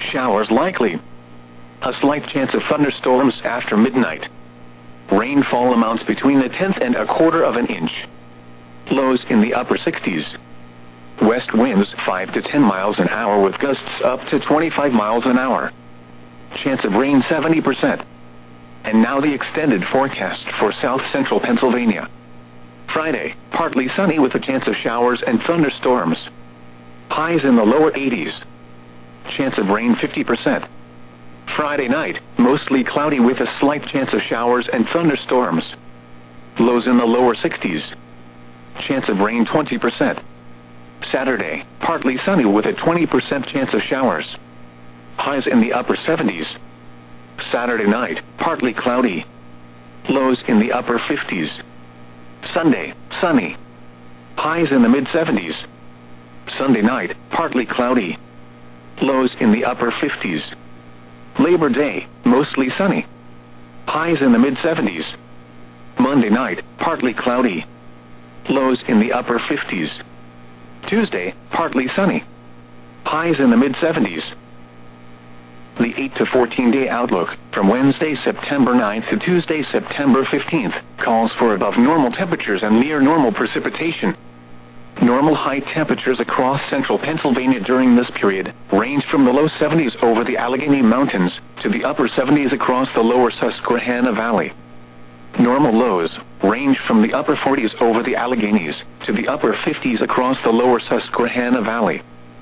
Showers likely. A slight chance of thunderstorms after midnight. Rainfall amounts between a tenth and a quarter of an inch. Lows in the upper 60s. West winds 5 to 10 miles an hour with gusts up to 25 miles an hour. Chance of rain 70%. And now the extended forecast for south central Pennsylvania. Friday, partly sunny with a chance of showers and thunderstorms. Highs in the lower 80s. Chance of rain 50%. Friday night, mostly cloudy with a slight chance of showers and thunderstorms. Lows in the lower 60s. Chance of rain 20%. Saturday, partly sunny with a 20% chance of showers. Highs in the upper 70s. Saturday night, partly cloudy. Lows in the upper 50s. Sunday, sunny. Highs in the mid-70s. Sunday night, partly cloudy. Lows in the upper 50s. Labor Day, mostly sunny. Highs in the mid-70s. Monday night, partly cloudy. Lows in the upper 50s. Tuesday, partly sunny. Highs in the mid-70s. The 8 to 14-day outlook, from Wednesday, September 9th to Tuesday, September 15th, calls for above normal temperatures and near normal precipitation. Normal high temperatures across central Pennsylvania during this period range from the low 70s over the Allegheny Mountains to the upper 70s across the lower Susquehanna Valley. Normal lows range from the upper 40s over the Alleghenies to the upper 50s across the lower Susquehanna Valley.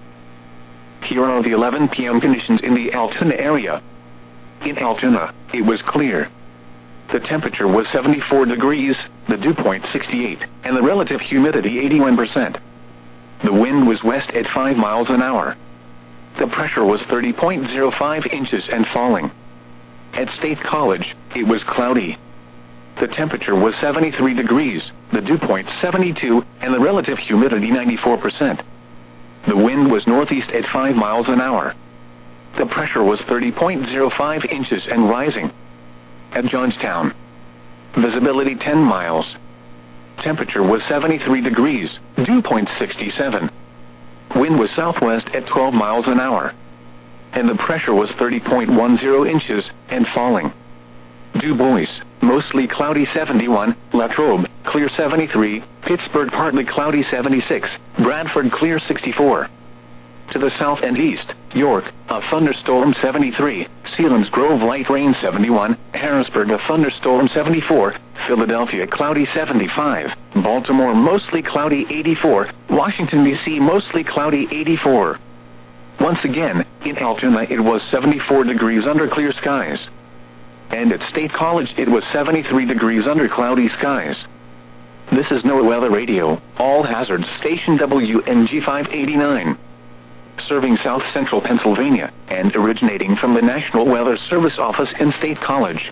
Here are the 11 p.m. conditions in the Altoona area. In Altoona, it was clear. The temperature was 74 degrees, the dew point 68, and the relative humidity 81%. The wind was west at 5 miles an hour. The pressure was 30.05 inches and falling. At State College, it was cloudy. The temperature was 73 degrees, the dew point 72, and the relative humidity 94%. The wind was northeast at 5 miles an hour. The pressure was 30.05 inches and rising. At Johnstown, visibility 10 miles. Temperature was 73 degrees, dew point 67. Wind was southwest at 12 miles an hour. And the pressure was 30.10 inches and falling. Du Bois, mostly cloudy 71, Latrobe, clear 73, Pittsburgh partly cloudy 76, Bradford clear 64. To the south and east, York, a thunderstorm 73, Selinsgrove light rain 71, Harrisburg a thunderstorm 74, Philadelphia cloudy 75, Baltimore mostly cloudy 84, Washington, D.C. mostly cloudy 84. Once again, in Altoona it was 74 degrees under clear skies. And at State College it was 73 degrees under cloudy skies. This is NOAA Weather Radio, all hazards station WNG 589. Serving south central Pennsylvania, and originating from the National Weather Service office in State College.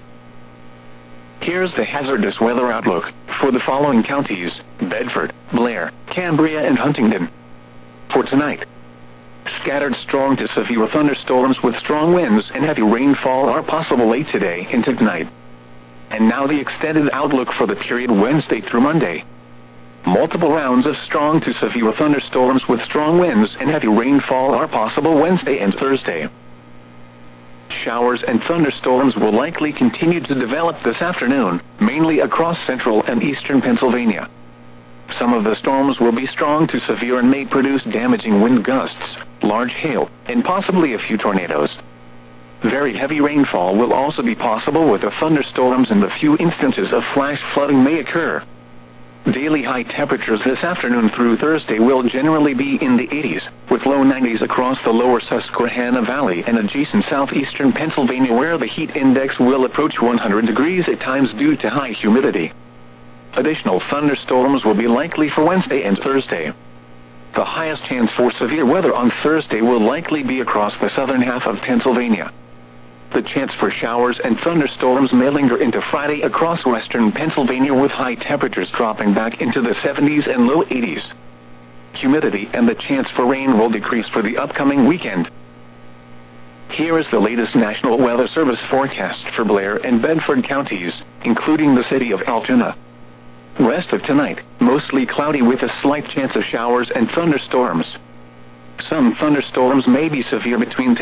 Here's the hazardous weather outlook for the following counties: Bedford, Blair, Cambria, and Huntingdon. For tonight, scattered strong to severe thunderstorms with strong winds and heavy rainfall are possible late today into tonight. And now the extended outlook for the period Wednesday through Monday. Multiple rounds of strong to severe thunderstorms with strong winds and heavy rainfall are possible Wednesday and Thursday. Showers and thunderstorms will likely continue to develop this afternoon, mainly across central and eastern Pennsylvania. Some of the storms will be strong to severe and may produce damaging wind gusts, large hail, and possibly a few tornadoes. Very heavy rainfall will also be possible with the thunderstorms, and a few instances of flash flooding may occur. Daily high temperatures this afternoon through Thursday will generally be in the 80s, with low 90s across the lower Susquehanna Valley and adjacent southeastern Pennsylvania, where the heat index will approach 100 degrees at times due to high humidity. Additional thunderstorms will be likely for Wednesday and Thursday. The highest chance for severe weather on Thursday will likely be across the southern half of Pennsylvania. The chance for showers and thunderstorms may linger into Friday across western Pennsylvania, with high temperatures dropping back into the 70s and low 80s. Humidity and the chance for rain will decrease for the upcoming weekend. Here is the latest National Weather Service forecast for Blair and Bedford counties, including the city of Altoona. Rest of tonight, mostly cloudy with a slight chance of showers and thunderstorms. Some thunderstorms may be severe between